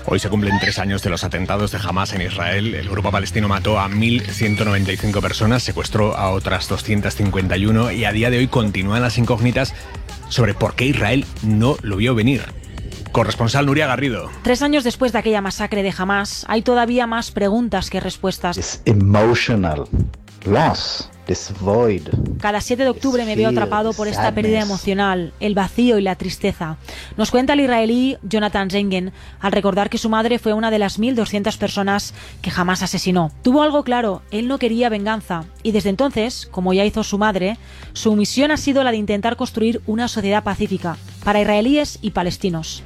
Hoy se cumplen 3 años de los atentados de Hamás en Israel. El grupo palestino mató a 1.195 personas, secuestró a otras 251 y a día de hoy continúan las incógnitas sobre por qué Israel no lo vio venir. Corresponsal Nuria Garrido. 3 años después de aquella masacre de Hamás, hay todavía más preguntas que respuestas. This emotional loss. Cada 7 de octubre me veo atrapado por esta pérdida emocional, el vacío y la tristeza. Nos cuenta el israelí Jonathan Zengen al recordar que su madre fue una de las 1.200 personas que jamás asesinó. Tuvo algo claro, él no quería venganza y desde entonces, como ya hizo su madre, su misión ha sido la de intentar construir una sociedad pacífica para israelíes y palestinos.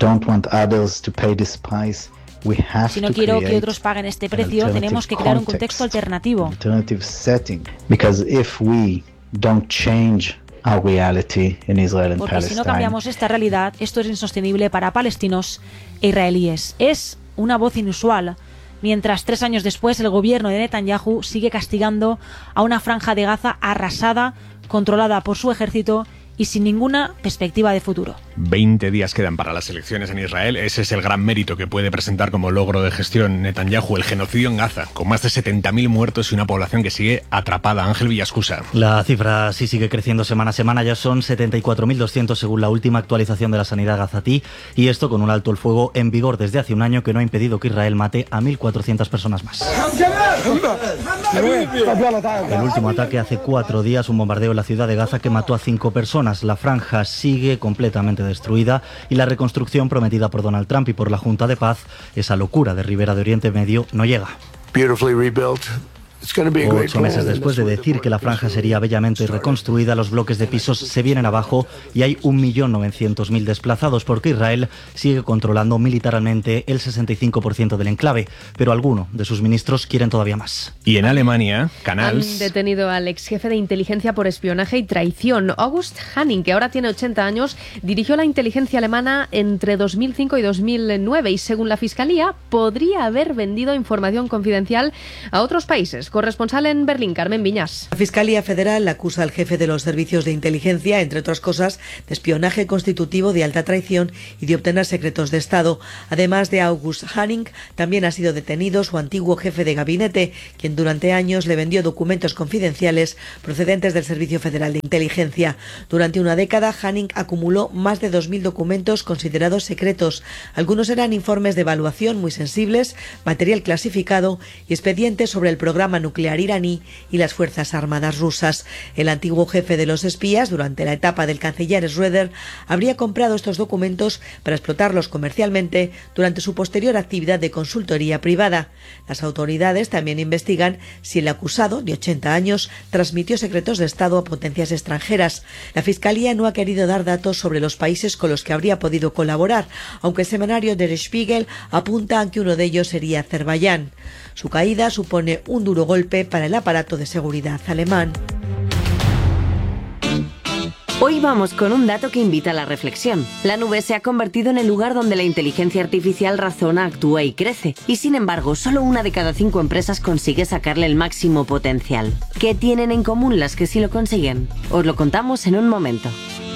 Si no quiero que otros paguen este precio, tenemos que crear un contexto alternativo. Porque si no cambiamos esta realidad, esto es insostenible para palestinos e israelíes. Es una voz inusual. Mientras 3 años después el gobierno de Netanyahu sigue castigando a una franja de Gaza arrasada, controlada por su ejército y sin ninguna perspectiva de futuro. 20 días quedan para las elecciones en Israel. Ese es el gran mérito que puede presentar como logro de gestión Netanyahu, el genocidio en Gaza, con más de 70.000 muertos y una población que sigue atrapada. Ángel Villascusa. La cifra sí sigue creciendo semana a semana, ya son 74.200 según la última actualización de la sanidad gazatí, y esto con un alto el fuego en vigor desde hace un año que no ha impedido que Israel mate a 1.400 personas más. El último ataque hace 4 días, un bombardeo en la ciudad de Gaza que mató a 5 personas. La franja sigue completamente destruida y la reconstrucción prometida por Donald Trump y por la Junta de Paz, esa locura de Ribera de Oriente Medio, no llega. 8 meses después de decir que la franja sería bellamente reconstruida, los bloques de pisos se vienen abajo y hay 1.900.000 desplazados porque Israel sigue controlando militarmente el 65% del enclave, pero algunos de sus ministros quieren todavía más. Y en Alemania, Canals han detenido al ex jefe de inteligencia por espionaje y traición. August Hanning, que ahora tiene 80 años, dirigió la inteligencia alemana entre 2005 y 2009 y, según la Fiscalía, podría haber vendido información confidencial a otros países. Corresponsal en Berlín, Carmen Viñas. La Fiscalía Federal acusa al jefe de los servicios de inteligencia, entre otras cosas, de espionaje constitutivo, de alta traición y de obtener secretos de Estado. Además de August Hanning, también ha sido detenido su antiguo jefe de gabinete, quien durante años le vendió documentos confidenciales procedentes del Servicio Federal de Inteligencia. Durante una década, Hanning acumuló más de 2.000 documentos considerados secretos. Algunos eran informes de evaluación muy sensibles, material clasificado y expedientes sobre el programa nuclear iraní y las Fuerzas Armadas rusas. El antiguo jefe de los espías, durante la etapa del canciller Schröder, habría comprado estos documentos para explotarlos comercialmente durante su posterior actividad de consultoría privada. Las autoridades también investigan si el acusado, de 80 años, transmitió secretos de Estado a potencias extranjeras. La Fiscalía no ha querido dar datos sobre los países con los que habría podido colaborar, aunque el semanario Der Spiegel apunta a que uno de ellos sería Azerbaiyán. Su caída supone un duro golpe para el aparato de seguridad alemán. Hoy vamos con un dato que invita a la reflexión. La nube se ha convertido en el lugar donde la inteligencia artificial razona, actúa y crece. Y sin embargo, solo 1 de cada 5 empresas consigue sacarle el máximo potencial. ¿Qué tienen en común las que sí lo consiguen? Os lo contamos en un momento.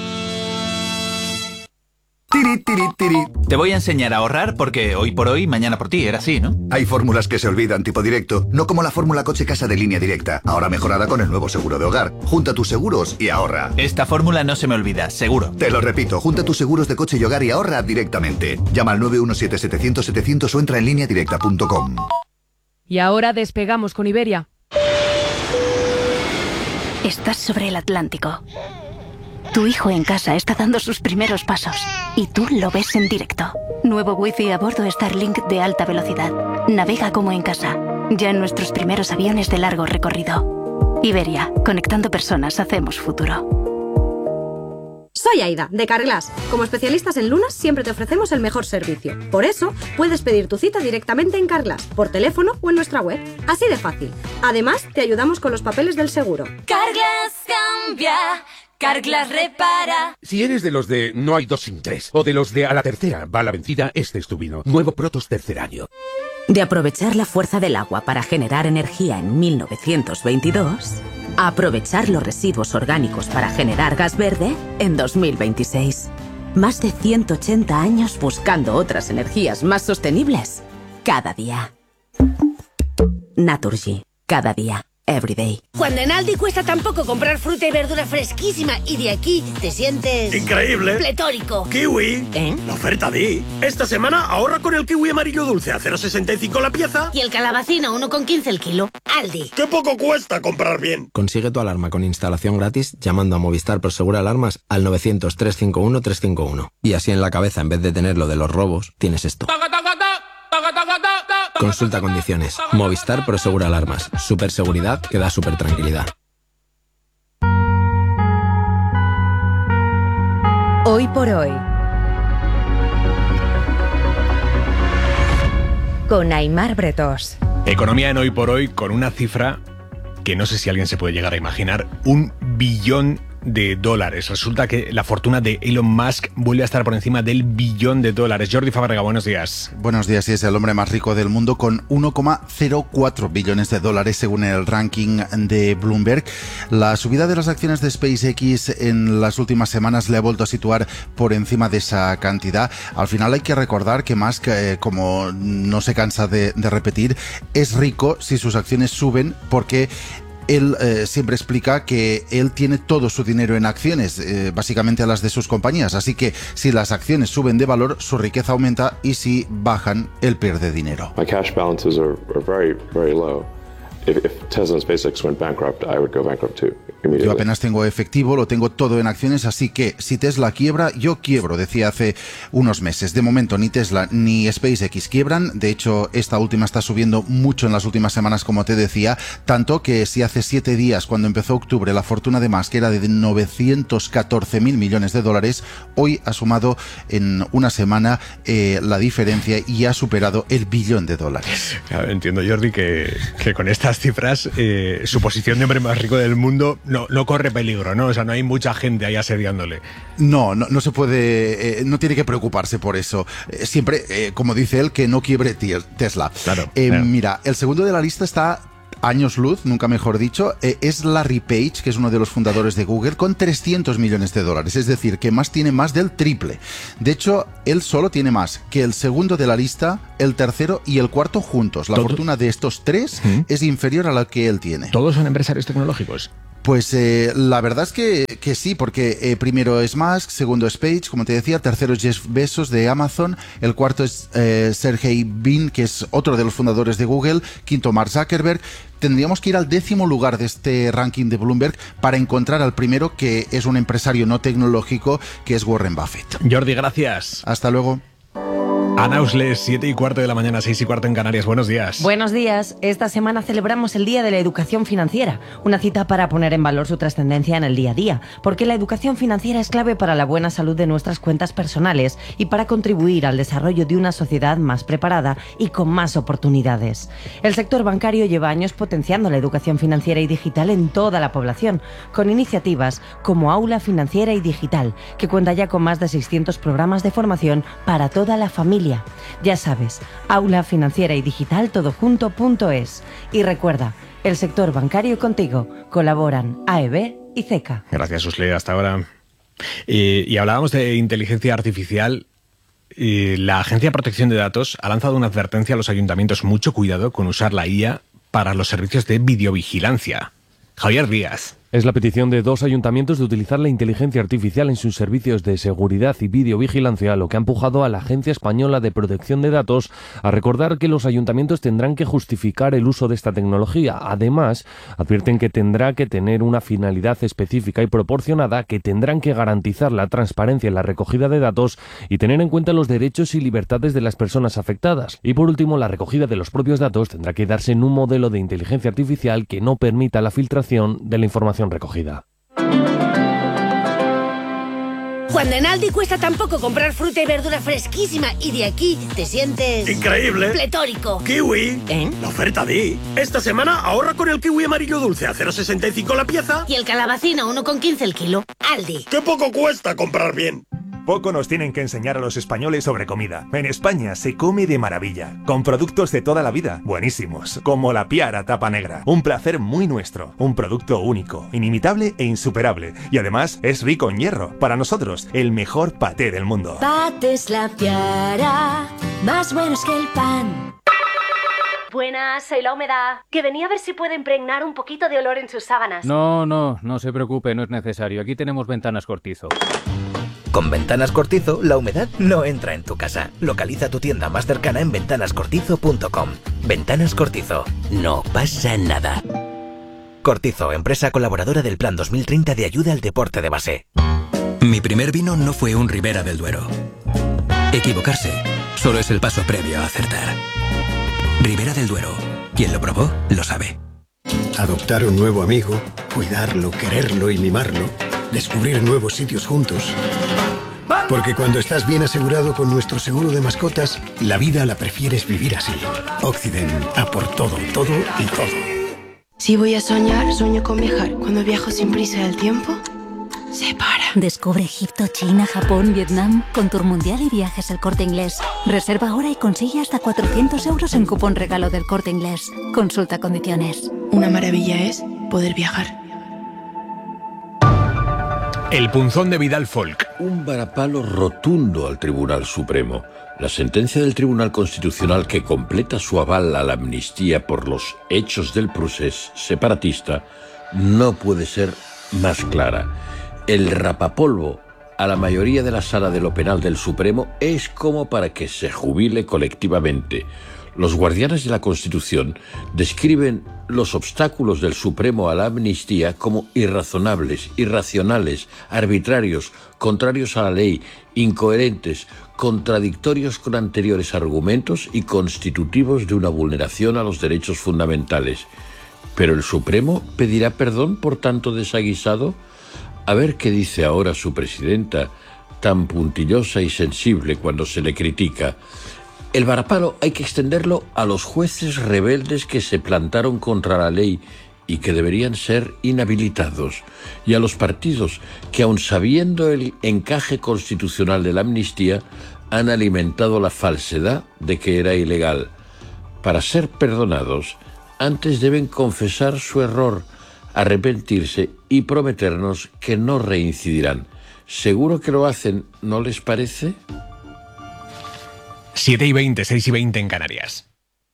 Te voy a enseñar a ahorrar porque hoy por hoy, mañana por ti, era así, ¿no? Hay fórmulas que se olvidan tipo directo, no como la fórmula coche-casa de Línea Directa, ahora mejorada con el nuevo seguro de hogar. Junta tus seguros y ahorra. Esta fórmula no se me olvida, seguro. Te lo repito, junta tus seguros de coche y hogar y ahorra directamente. Llama al 917-700-700 o entra en lineadirecta.com. Y ahora despegamos con Iberia. Estás sobre el Atlántico. Tu hijo en casa está dando sus primeros pasos y tú lo ves en directo. Nuevo Wi-Fi a bordo Starlink de alta velocidad. Navega como en casa. Ya en nuestros primeros aviones de largo recorrido. Iberia, conectando personas, hacemos futuro. Soy Aida, de Carglass. Como especialistas en lunas, siempre te ofrecemos el mejor servicio. Por eso, puedes pedir tu cita directamente en Carglass, por teléfono o en nuestra web. Así de fácil. Además, te ayudamos con los papeles del seguro. Carglass cambia. Carglass repara. Si eres de los de no hay 2 sin 3 o de los de a la tercera va la vencida, este es tu vino. Nuevo Protos tercer año. De aprovechar la fuerza del agua para generar energía en 1922, a aprovechar los residuos orgánicos para generar gas verde en 2026. Más de 180 años buscando otras energías más sostenibles. Cada día. Naturgy. Cada día. Everyday. Cuando en Aldi cuesta tan poco comprar fruta y verdura fresquísima y de aquí te sientes... ¡increíble! ¡Pletórico! ¡Kiwi! La oferta Di. Esta semana ahorra con el kiwi amarillo dulce a 0,65 la pieza. Y el calabacín a 1,15 el kilo. Aldi. ¡Qué poco cuesta comprar bien! Consigue tu alarma con instalación gratis llamando a Movistar Prosegur Alarmas al 900-351-351. Y así en la cabeza, en vez de tener lo de los robos, tienes esto. Consulta condiciones. Movistar Prosegur Alarmas. Super seguridad que da super tranquilidad. Hoy por hoy. Con Aimar Bretos. Economía en Hoy por Hoy con una cifra que no sé si alguien se puede llegar a imaginar. $1 billón. Resulta que la fortuna de Elon Musk vuelve a estar por encima del $1 billón. Jordi Fábrega, buenos días. Buenos días, y es el hombre más rico del mundo con $1,04 billones según el ranking de Bloomberg. La subida de las acciones de SpaceX en las últimas semanas le ha vuelto a situar por encima de esa cantidad. Al final hay que recordar que Musk, como no se cansa de repetir, es rico si sus acciones suben, porque él siempre explica que él tiene todo su dinero en acciones, básicamente a las de sus compañías. Así que si las acciones suben de valor, su riqueza aumenta, y si bajan, él pierde dinero. My cash balances are very, very low. If Tesla and SpaceX went bankrupt, I would go bankrupt too. Yo apenas tengo efectivo, lo tengo todo en acciones, así que si Tesla quiebra, yo quiebro, decía hace unos meses. De momento ni Tesla ni SpaceX quiebran. De hecho, esta última está subiendo mucho en las últimas semanas, como te decía, tanto que si hace 7 días, cuando empezó octubre, la fortuna de Musk era de $914.000 millones, hoy ha sumado en una semana la diferencia y ha superado el $1 billón. Claro, entiendo, Jordi, que con estas cifras su posición de hombre más rico del mundo no corre peligro, ¿no? O sea, no hay mucha gente ahí asediándole. No se puede, no tiene que preocuparse por eso. Siempre, como dice él, que no quiebre Tesla. Claro. Mira, el segundo de la lista está años luz, nunca mejor dicho, es Larry Page, que es uno de los fundadores de Google, con $300 millones. Es decir, que Musk tiene más del triple. De hecho, él solo tiene más que el segundo de la lista, el tercero y el cuarto juntos. La fortuna de estos tres es inferior a la que él tiene. ¿Todos son empresarios tecnológicos? Pues la verdad es que sí, porque primero es Musk, segundo es Page, como te decía, tercero es Jeff Bezos de Amazon, el cuarto es Sergey Brin, que es otro de los fundadores de Google, quinto Mark Zuckerberg. Tendríamos que ir al 10º lugar de este ranking de Bloomberg para encontrar al primero, que es un empresario no tecnológico, que es Warren Buffett. Jordi, gracias. Hasta luego. Ana Usles, 7:15 de la mañana, 6:15 en Canarias. Buenos días. Buenos días. Esta semana celebramos el Día de la Educación Financiera, una cita para poner en valor su trascendencia en el día a día, porque la educación financiera es clave para la buena salud de nuestras cuentas personales y para contribuir al desarrollo de una sociedad más preparada y con más oportunidades. El sector bancario lleva años potenciando la educación financiera y digital en toda la población, con iniciativas como Aula Financiera y Digital, que cuenta ya con más de 600 programas de formación para toda la familia. Ya sabes, Aula Financiera y Digital todojunto.es. Y recuerda, el sector bancario contigo. Colaboran AEB y CECA. Gracias, Usle. Hasta ahora. Y hablábamos de inteligencia artificial. La Agencia de Protección de Datos ha lanzado una advertencia a los ayuntamientos. Mucho cuidado con usar la IA para los servicios de videovigilancia. Javier Díaz. Es la petición de 2 ayuntamientos de utilizar la inteligencia artificial en sus servicios de seguridad y videovigilancia, lo que ha empujado a la Agencia Española de Protección de Datos a recordar que los ayuntamientos tendrán que justificar el uso de esta tecnología. Además, advierten que tendrá que tener una finalidad específica y proporcionada, que tendrán que garantizar la transparencia en la recogida de datos y tener en cuenta los derechos y libertades de las personas afectadas. Y por último, la recogida de los propios datos tendrá que darse en un modelo de inteligencia artificial que no permita la filtración de la información recogida. Cuando en Aldi cuesta tan poco comprar fruta y verdura fresquísima y de aquí te sientes... ¡increíble! ¡Pletórico! ¡Kiwi! La oferta Di. Esta semana ahorra con el kiwi amarillo dulce a 0,65 la pieza. Y el calabacín a 1,15 el kilo. Aldi. ¡Qué poco cuesta comprar bien! Poco nos tienen que enseñar a los españoles sobre comida. En España se come de maravilla, con productos de toda la vida, buenísimos, como la Piara Tapa Negra. Un placer muy nuestro, un producto único, inimitable e insuperable. Y además es rico en hierro. Para nosotros, el mejor paté del mundo. Patés La Piara, más buenos que el pan. Buenas, soy La Humedad, que venía a ver si puede impregnar un poquito de olor en sus sábanas. No se preocupe, no es necesario. Aquí tenemos Ventanas Cortizo. Con Ventanas Cortizo, la humedad no entra en tu casa. Localiza tu tienda más cercana en ventanascortizo.com. Ventanas Cortizo. No pasa nada. Cortizo, empresa colaboradora del Plan 2030 de ayuda al deporte de base. Mi primer vino no fue un Ribera del Duero. Equivocarse solo es el paso previo a acertar. Ribera del Duero. Quien lo probó, lo sabe. Adoptar un nuevo amigo, cuidarlo, quererlo y mimarlo. Descubrir nuevos sitios juntos. Porque cuando estás bien asegurado con nuestro seguro de mascotas, la vida la prefieres vivir así. Occident, a por todo, todo y todo. Si voy a soñar, sueño con viajar. Cuando viajo sin prisa del tiempo, se para. Descubre Egipto, China, Japón, Vietnam con Tour Mundial y Viajes El Corte Inglés. Reserva ahora y consigue hasta 400 euros en cupón regalo del Corte Inglés. Consulta condiciones. Una maravilla es poder viajar. El punzón de Vidal Folk. Un varapalo rotundo al Tribunal Supremo. La sentencia del Tribunal Constitucional que completa su aval a la amnistía por los hechos del procés separatista no puede ser más clara. El rapapolvo a la mayoría de la Sala de lo Penal del Supremo es como para que se jubile colectivamente. Los guardianes de la Constitución describen los obstáculos del Supremo a la amnistía como irrazonables, irracionales, arbitrarios, contrarios a la ley, incoherentes, contradictorios con anteriores argumentos y constitutivos de una vulneración a los derechos fundamentales. ¿Pero el Supremo pedirá perdón por tanto desaguisado? A ver qué dice ahora su presidenta, tan puntillosa y sensible cuando se le critica. El varapalo hay que extenderlo a los jueces rebeldes que se plantaron contra la ley y que deberían ser inhabilitados, y a los partidos que, aun sabiendo el encaje constitucional de la amnistía, han alimentado la falsedad de que era ilegal. Para ser perdonados, antes deben confesar su error, arrepentirse y prometernos que no reincidirán. Seguro que lo hacen, ¿no les parece? 7:20, 6:20 en Canarias.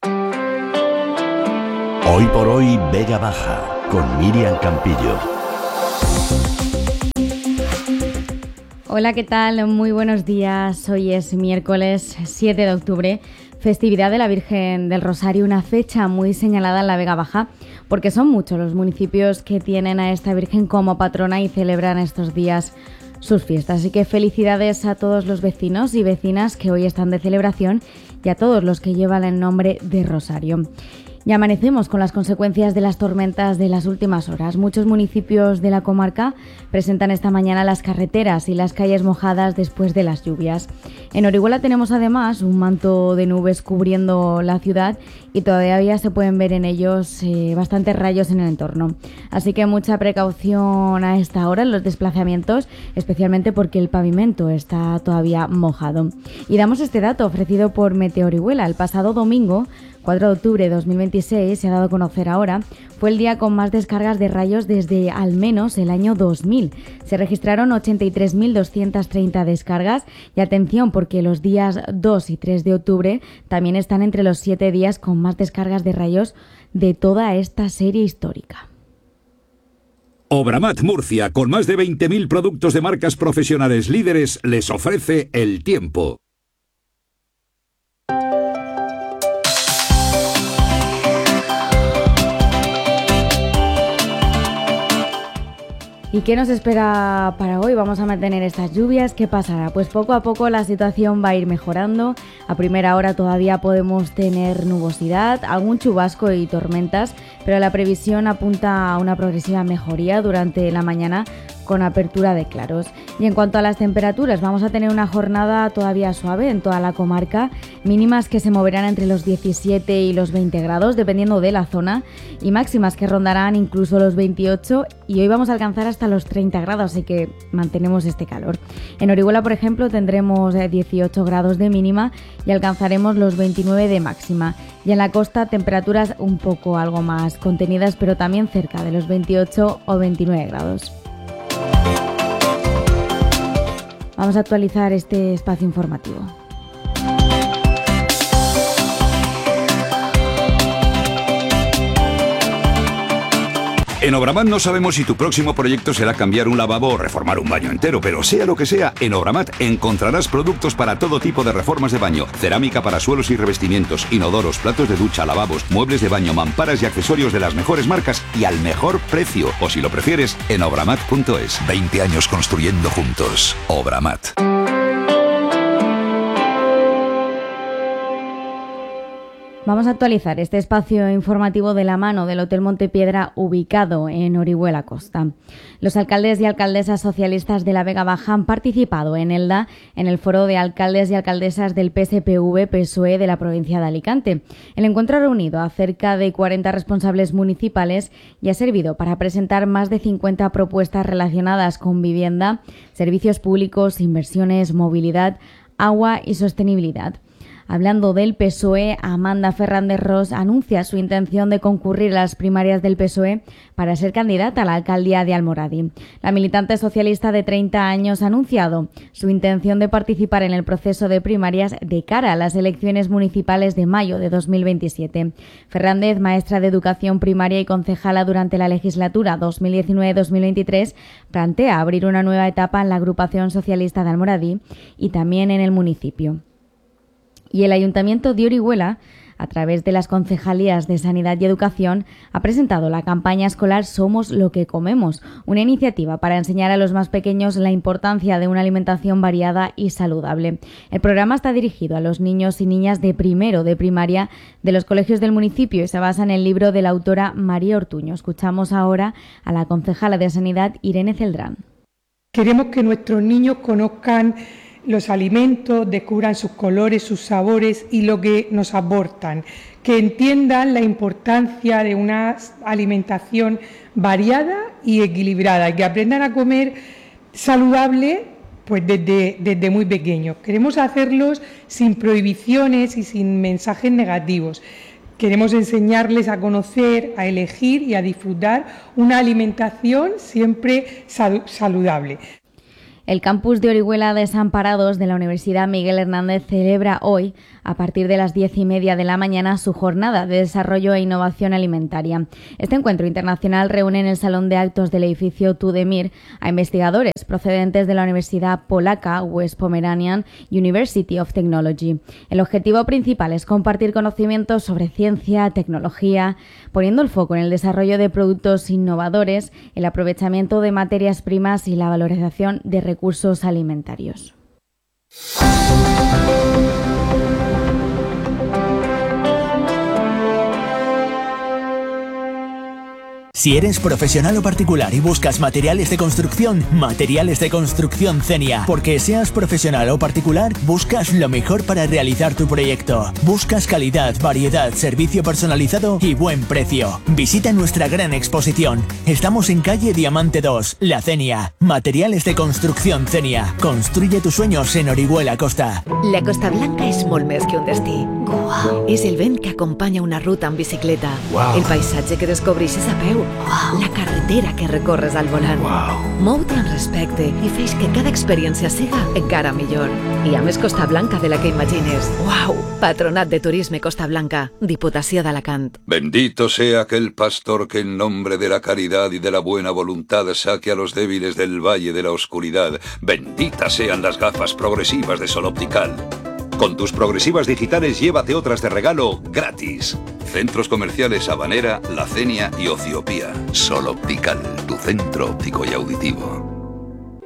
Hoy por hoy, Vega Baja, con Miriam Campillo. Hola, ¿qué tal? Muy buenos días. Hoy es miércoles 7 de octubre, festividad de la Virgen del Rosario, una fecha muy señalada en la Vega Baja, porque son muchos los municipios que tienen a esta Virgen como patrona y celebran estos días sus fiestas. Así que felicidades a todos los vecinos y vecinas que hoy están de celebración y a todos los que llevan el nombre de Rosario. Y amanecemos con las consecuencias de las tormentas de las últimas horas. Muchos municipios de la comarca presentan esta mañana las carreteras y las calles mojadas después de las lluvias. En Orihuela tenemos además un manto de nubes cubriendo la ciudad y todavía se pueden ver en ellos bastantes rayos en el entorno. Así que mucha precaución a esta hora en los desplazamientos, especialmente porque el pavimento está todavía mojado. Y damos este dato ofrecido por Meteo Orihuela. El pasado domingo, 4 de octubre de 2026, se ha dado a conocer ahora, fue el día con más descargas de rayos desde al menos el año 2000. Se registraron 83.230 descargas y atención porque los días 2 y 3 de octubre también están entre los 7 días con más descargas de rayos de toda esta serie histórica. Obramat Murcia, con más de 20.000 productos de marcas profesionales líderes, les ofrece el tiempo. ¿Y qué nos espera para hoy? Vamos a mantener estas lluvias. ¿Qué pasará? Pues poco a poco la situación va a ir mejorando. A primera hora todavía podemos tener nubosidad, algún chubasco y tormentas, pero la previsión apunta a una progresiva mejoría durante la mañana con apertura de claros. Y en cuanto a las temperaturas, vamos a tener una jornada todavía suave en toda la comarca, mínimas que se moverán entre los 17 y los 20 grados, dependiendo de la zona, y máximas que rondarán incluso los 28, y hoy vamos a alcanzar hasta los 30 grados, así que mantenemos este calor. En Orihuela, por ejemplo, tendremos 18 grados de mínima y alcanzaremos los 29 de máxima. Y en la costa, temperaturas un poco algo más contenidas, pero también cerca de los 28 o 29 grados. Vamos a actualizar este espacio informativo. En Obramat no sabemos si tu próximo proyecto será cambiar un lavabo o reformar un baño entero, pero sea lo que sea, en Obramat encontrarás productos para todo tipo de reformas de baño, cerámica para suelos y revestimientos, inodoros, platos de ducha, lavabos, muebles de baño, mamparas y accesorios de las mejores marcas y al mejor precio. O si lo prefieres, en obramat.es. 20 años construyendo juntos. Obramat. Vamos a actualizar este espacio informativo de la mano del Hotel Montepiedra, ubicado en Orihuela Costa. Los alcaldes y alcaldesas socialistas de la Vega Baja han participado en Elda en el foro de alcaldes y alcaldesas del PSPV-PSOE de la provincia de Alicante. El encuentro ha reunido a cerca de 40 responsables municipales y ha servido para presentar más de 50 propuestas relacionadas con vivienda, servicios públicos, inversiones, movilidad, agua y sostenibilidad. Hablando del PSOE, Amanda Fernández Ros anuncia su intención de concurrir a las primarias del PSOE para ser candidata a la alcaldía de Almoradí. La militante socialista de 30 años ha anunciado su intención de participar en el proceso de primarias de cara a las elecciones municipales de mayo de 2027. Fernández, maestra de educación primaria y concejala durante la legislatura 2019-2023, plantea abrir una nueva etapa en la agrupación socialista de Almoradí y también en el municipio. Y el Ayuntamiento de Orihuela, a través de las concejalías de Sanidad y Educación, ha presentado la campaña escolar Somos lo que comemos, una iniciativa para enseñar a los más pequeños la importancia de una alimentación variada y saludable. El programa está dirigido a los niños y niñas de primero de primaria de los colegios del municipio y se basa en el libro de la autora María Ortuño. Escuchamos ahora a la concejala de Sanidad, Irene Celdrán. Queremos que nuestros niños conozcan los alimentos, descubran sus colores, sus sabores y lo que nos aportan, que entiendan la importancia de una alimentación variada y equilibrada, que aprendan a comer saludable pues desde muy pequeños. Queremos hacerlos sin prohibiciones y sin mensajes negativos. Queremos enseñarles a conocer, a elegir y a disfrutar una alimentación siempre saludable. El campus de Orihuela Desamparados de la Universidad Miguel Hernández celebra hoy, a partir de las 10:30 de la mañana, su jornada de desarrollo e innovación alimentaria. Este encuentro internacional reúne en el salón de actos del edificio Tudemir a investigadores procedentes de la Universidad Polaca West Pomeranian University of Technology. El objetivo principal es compartir conocimientos sobre ciencia, tecnología, poniendo el foco en el desarrollo de productos innovadores, el aprovechamiento de materias primas y la valorización de recursos alimentarios. Si eres profesional o particular y buscas materiales de construcción Cenia. Porque seas profesional o particular, buscas lo mejor para realizar tu proyecto. Buscas calidad, variedad, servicio personalizado y buen precio. Visita nuestra gran exposición. Estamos en calle Diamante 2, La Cenia. Materiales de construcción Cenia. Construye tus sueños en Orihuela Costa. La Costa Blanca és molt més que un destí. És el vent que acompanya una ruta en bicicleta. El paisatge que descobreixes a peu. La carretera que recorres al volant. Mou-te amb respecte i feix que cada experiència siga encara millor. I a més Costa Blanca de la que imagines. Patronat de Turisme Costa Blanca, Diputació d'Alacant. Bendito sea aquel pastor que en nombre de la caridad y de la buena voluntad saque a los débiles del valle de la oscuridad. Benditas sean las gafas progresivas de Sol Optical. Con tus progresivas digitales llévate otras de regalo gratis. Centros comerciales Habanera, La Cenia y Ociopía. Sol Optical, tu centro óptico y auditivo.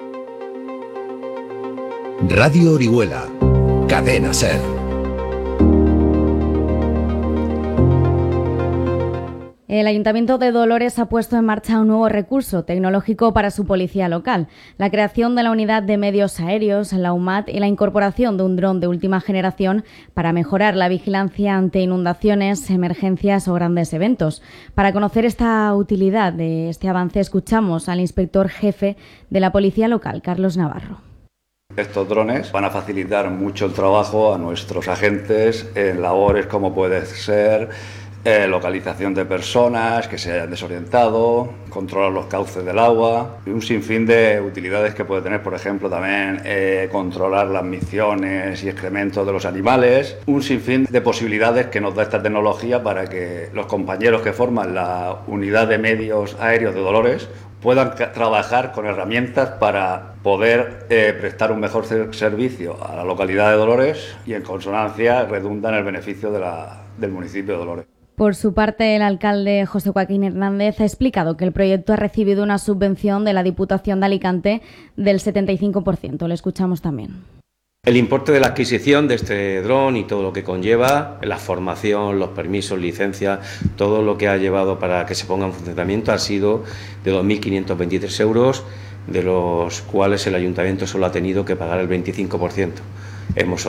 Radio Orihuela. Cadena SER. El Ayuntamiento de Dolores ha puesto en marcha un nuevo recurso tecnológico para su policía local, la creación de la unidad de medios aéreos, la UMAT, y la incorporación de un dron de última generación para mejorar la vigilancia ante inundaciones, emergencias o grandes eventos. Para conocer esta utilidad de este avance, escuchamos al inspector jefe de la policía local, Carlos Navarro. Estos drones van a facilitar mucho el trabajo a nuestros agentes en labores como puede ser localización de personas que se hayan desorientado, controlar los cauces del agua y un sinfín de utilidades que puede tener, por ejemplo, también controlar las misiones y excrementos de los animales, un sinfín de posibilidades que nos da esta tecnología para que los compañeros que forman la unidad de medios aéreos de Dolores puedan trabajar con herramientas para poder prestar un mejor servicio a la localidad de Dolores y en consonancia redunda en el beneficio del municipio de Dolores. Por su parte, el alcalde José Joaquín Hernández ha explicado que el proyecto ha recibido una subvención de la Diputación de Alicante del 75%. Le escuchamos también. El importe de la adquisición de este dron y todo lo que conlleva, la formación, los permisos, licencias, todo lo que ha llevado para que se ponga en funcionamiento ha sido de 2.523 euros, de los cuales el ayuntamiento solo ha tenido que pagar el 25%. Hemos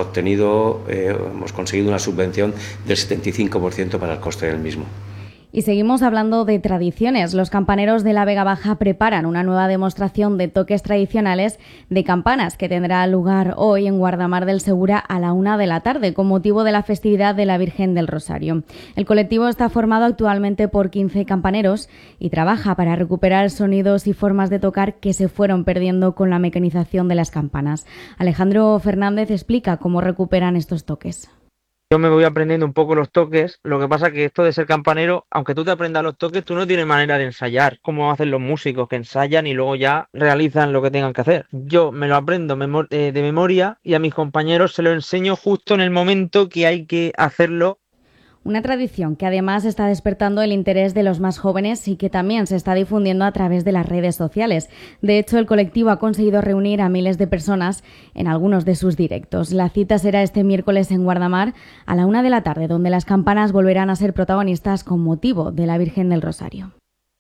conseguido una subvención del 75% para el coste del mismo. Y seguimos hablando de tradiciones. Los campaneros de la Vega Baja preparan una nueva demostración de toques tradicionales de campanas que tendrá lugar hoy en Guardamar del Segura a la 1 de la tarde con motivo de la festividad de la Virgen del Rosario. El colectivo está formado actualmente por 15 campaneros y trabaja para recuperar sonidos y formas de tocar que se fueron perdiendo con la mecanización de las campanas. Alejandro Fernández explica cómo recuperan estos toques. Yo me voy aprendiendo un poco los toques, lo que pasa que esto de ser campanero, aunque tú te aprendas los toques, tú no tienes manera de ensayar, como hacen los músicos que ensayan y luego ya realizan lo que tengan que hacer. Yo me lo aprendo de memoria y a mis compañeros se lo enseño justo en el momento que hay que hacerlo. Una tradición que además está despertando el interés de los más jóvenes y que también se está difundiendo a través de las redes sociales. De hecho, el colectivo ha conseguido reunir a miles de personas en algunos de sus directos. La cita será este miércoles en Guardamar a la 1 de la tarde, donde las campanas volverán a ser protagonistas con motivo de la Virgen del Rosario.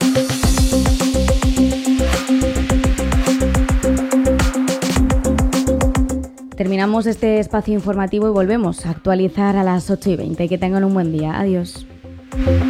Terminamos este espacio informativo y volvemos a actualizar a las 8:20. Que tengan un buen día. Adiós.